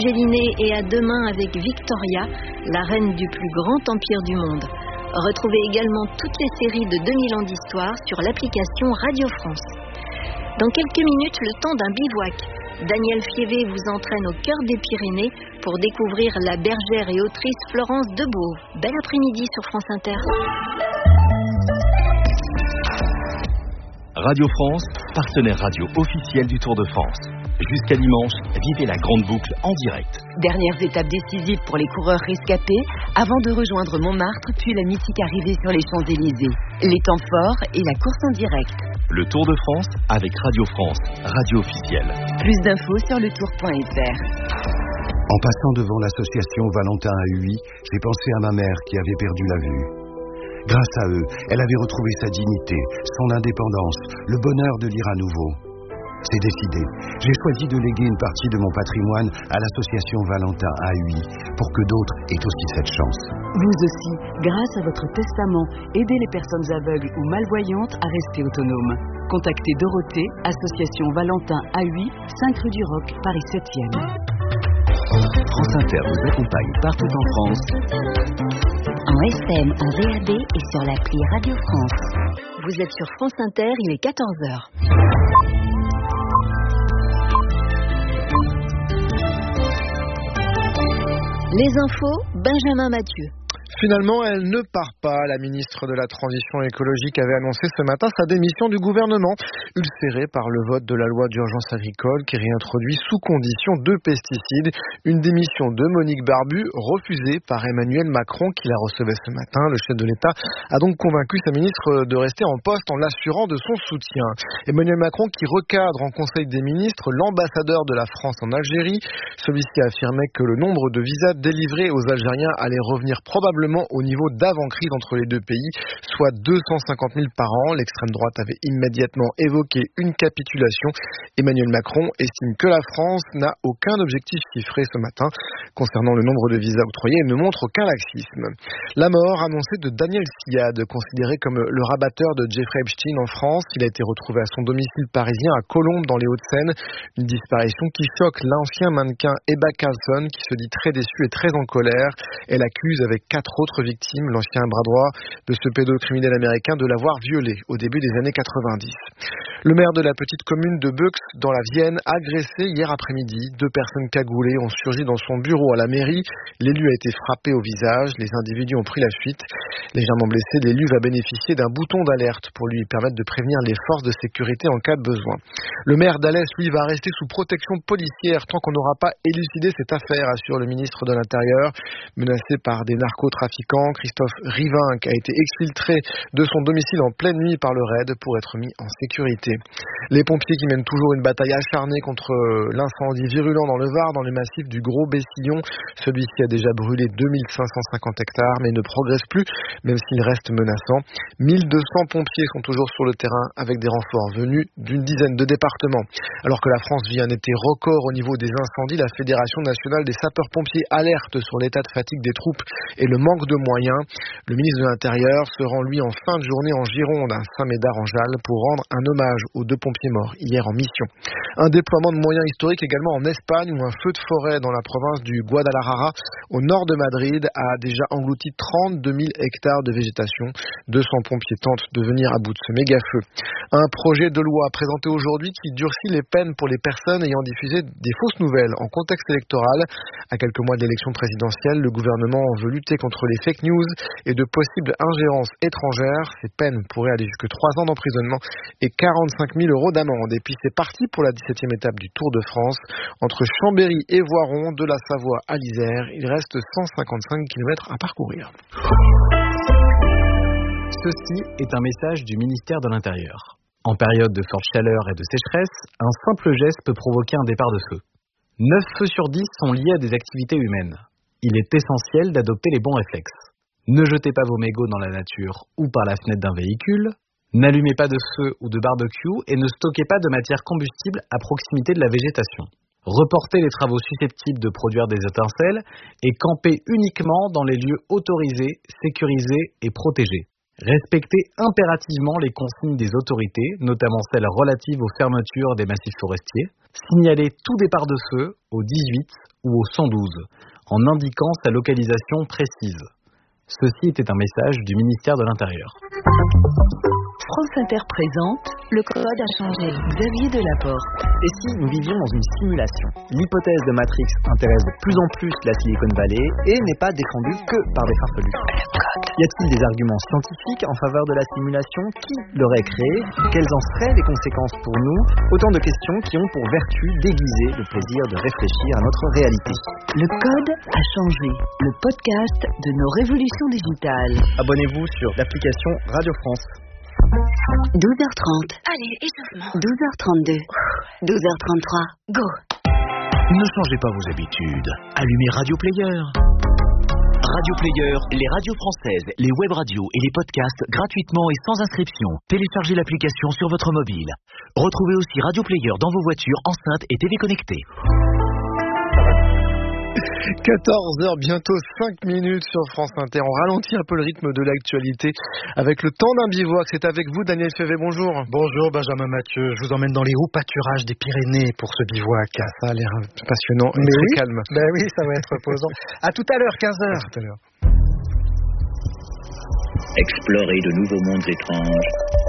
Gélinet et à demain avec Victoria, la reine du plus grand empire du monde. Retrouvez également toutes les séries de 2000 ans d'histoire sur l'application Radio France. Dans quelques minutes, le temps d'un bivouac. Daniel Fievé vous entraîne au cœur des Pyrénées pour découvrir la bergère et autrice Florence Debove. Bel après-midi sur France Inter. Radio France, partenaire radio officiel du Tour de France. Jusqu'à dimanche, vivez la grande boucle en direct. Dernières étapes décisives pour les coureurs rescapés avant de rejoindre Montmartre puis la mythique arrivée sur les Champs-Élysées. Les temps forts et la course en direct. Le Tour de France avec Radio France, radio officielle. Plus d'infos sur letour.fr. En passant devant l'association Valentin AUI, j'ai pensé à ma mère qui avait perdu la vue. Grâce à eux, elle avait retrouvé sa dignité, son indépendance, le bonheur de lire à nouveau. C'est décidé. J'ai choisi de léguer une partie de mon patrimoine à l'association Valentin AUI pour que d'autres aient aussi cette chance. Vous aussi, grâce à votre testament, aidez les personnes aveugles ou malvoyantes à rester autonomes. Contactez Dorothée, association Valentin AUI, 5 rue du Roc, Paris 7e. France Inter vous accompagne partout en France. En FM, en VAD et sur l'appli Radio France. Vous êtes sur France Inter, il est 14h. Les infos, Benjamin Mathieu. Finalement, elle ne part pas. La ministre de la Transition écologique avait annoncé ce matin sa démission du gouvernement, ulcérée par le vote de la loi d'urgence agricole qui réintroduit sous condition 2 pesticides. Une démission de Monique Barbu, refusée par Emmanuel Macron qui la recevait ce matin. Le chef de l'État a donc convaincu sa ministre de rester en poste en l'assurant de son soutien. Emmanuel Macron qui recadre en Conseil des ministres l'ambassadeur de la France en Algérie. Celui-ci affirmait que le nombre de visas délivrés aux Algériens allait revenir probablement au niveau d'avant-crise entre les deux pays, soit 250 000 par an. L'extrême droite avait immédiatement évoqué une capitulation. Emmanuel Macron estime que la France n'a aucun objectif chiffré ce matin concernant le nombre de visas octroyés et ne montre aucun laxisme. La mort annoncée de Daniel Siad, considéré comme le rabatteur de Jeffrey Epstein en France. Il a été retrouvé à son domicile parisien à Colombes dans les Hauts-de-Seine. Une disparition qui choque l'ancien mannequin Ebba Carlson qui se dit très déçue et très en colère. Elle accuse avec 4 autres victimes, l'ancien bras droit de ce pédocriminel américain, de l'avoir violé au début des années 90. Le maire de la petite commune de Beux dans la Vienne, agressé hier après-midi. 2 personnes cagoulées ont surgi dans son bureau à la mairie. L'élu a été frappé au visage. Les individus ont pris la fuite. Légèrement blessé, l'élu va bénéficier d'un bouton d'alerte pour lui permettre de prévenir les forces de sécurité en cas de besoin. Le maire d'Alès, lui, va rester sous protection policière tant qu'on n'aura pas élucidé cette affaire, assure le ministre de l'Intérieur. Menacé par des narcotrafiquants, Christophe Rivinc a été exfiltré de son domicile en pleine nuit par le raid pour être mis en sécurité. Les pompiers qui mènent toujours une bataille acharnée contre l'incendie virulent dans le Var, dans le massif du Gros Bessillon. Celui-ci a déjà brûlé 2550 hectares, mais ne progresse plus, même s'il reste menaçant. 1200 pompiers sont toujours sur le terrain avec des renforts venus d'une dizaine de départements. Alors que la France vit un été record au niveau des incendies, la Fédération nationale des sapeurs-pompiers alerte sur l'état de fatigue des troupes et le manque de moyens. Le ministre de l'Intérieur se rend lui en fin de journée en Gironde, à Saint-Médard-en-Jalles, pour rendre un hommage aux 2 pompiers morts hier en mission. Un déploiement de moyens historiques également en Espagne, où un feu de forêt dans la province du Guadalajara, au nord de Madrid, a déjà englouti 32 000 hectares de végétation. 200 pompiers tentent de venir à bout de ce méga-feu. Un projet de loi présenté aujourd'hui qui durcit les peines pour les personnes ayant diffusé des fausses nouvelles en contexte électoral. À quelques mois de l'élection présidentielle, le gouvernement veut lutter contre les fake news et de possibles ingérences étrangères. Ces peines pourraient aller jusque 3 ans d'emprisonnement et 45 000 € d'amende. Et puis c'est parti pour la 17e étape du Tour de France. Entre Chambéry et Voiron, de la Savoie à l'Isère, il reste 155 km à parcourir. Ceci est un message du ministère de l'Intérieur. En période de forte chaleur et de sécheresse, un simple geste peut provoquer un départ de feu. 9 feux sur 10 sont liés à des activités humaines. Il est essentiel d'adopter les bons réflexes. Ne jetez pas vos mégots dans la nature ou par la fenêtre d'un véhicule. N'allumez pas de feu ou de barbecue et ne stockez pas de matière combustible à proximité de la végétation. Reportez les travaux susceptibles de produire des étincelles et campez uniquement dans les lieux autorisés, sécurisés et protégés. Respecter impérativement les consignes des autorités, notamment celles relatives aux fermetures des massifs forestiers. Signaler tout départ de feu au 18 ou au 112, en indiquant sa localisation précise. Ceci était un message du ministère de l'Intérieur. France Inter présente Le Code a changé. Xavier Delaporte. Et si nous vivions dans une simulation? L'hypothèse de Matrix intéresse de plus en plus la Silicon Valley et n'est pas défendue que par des farfelus. Y a-t-il des arguments scientifiques en faveur de la simulation? Qui l'aurait créée? Quelles en seraient les conséquences pour nous? Autant de questions qui ont pour vertu d'aiguiser le plaisir de réfléchir à notre réalité. Le Code a changé. Le podcast de nos révolutions digitales. Abonnez-vous sur l'application Radio France. 12h30. Allez, échauffement. 12h32. 12h33. Go. Ne changez pas vos habitudes. Allumez Radio Player. Radio Player, les radios françaises, les web radios et les podcasts gratuitement et sans inscription. Téléchargez l'application sur votre mobile. Retrouvez aussi Radio Player dans vos voitures, enceintes et télé connectées. 14h, bientôt 5 minutes sur France Inter. On ralentit un peu le rythme de l'actualité avec le temps d'un bivouac. C'est avec vous, Daniel Févé, bonjour. Bonjour, Benjamin Mathieu. Je vous emmène dans les hauts pâturages des Pyrénées pour ce bivouac. Ça a l'air passionnant et très calme. Ben oui, ça va être reposant. À tout à l'heure, 15h. À tout à l'heure. Explorer de nouveaux mondes étranges